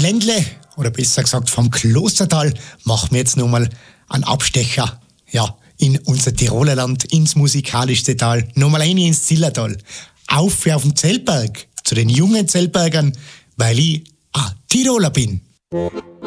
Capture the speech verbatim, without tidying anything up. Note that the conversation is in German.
Ländle, oder besser gesagt vom Klostertal, machen wir jetzt nochmal einen Abstecher, ja, in unser Tiroler Land, ins musikalischste Tal, nochmal rein ins Zillertal. Auf auf den Zellberg, zu den jungen Zellbergern, weil ich ein Tiroler bin.